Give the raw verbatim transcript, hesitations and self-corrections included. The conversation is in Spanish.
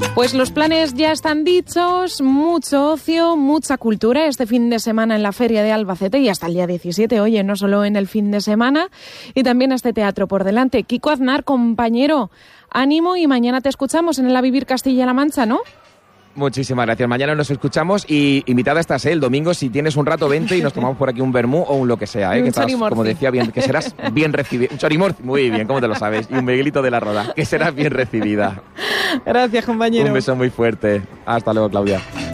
Pues los planes ya están dichos, mucho ocio, mucha cultura este fin de semana en la Feria de Albacete y hasta el día diecisiete, oye, no solo en el fin de semana, y también este teatro por delante. Kiko Aznar, compañero, ánimo y mañana te escuchamos en el A Vivir Castilla-La Mancha, ¿no? Muchísimas gracias. Mañana nos escuchamos y invitada estás, ¿eh? El domingo, si tienes un rato, vente y nos tomamos por aquí un vermú o un lo que sea, ¿eh? Un Que estás, chorimorci. como decía, bien, que serás bien recibida. Un chorimorci, muy bien, ¿cómo te lo sabes? Y un Miguelito de la Roda, que serás bien recibida. Gracias, compañero. Un beso muy fuerte. Hasta luego, Claudia.